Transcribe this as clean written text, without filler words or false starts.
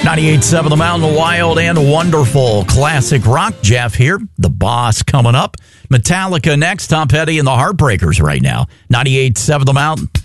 98.7 The Mountain, wild and wonderful classic rock. Jeff here, the boss coming up. Metallica next, Tom Petty and the Heartbreakers right now. 98.7 The Mountain.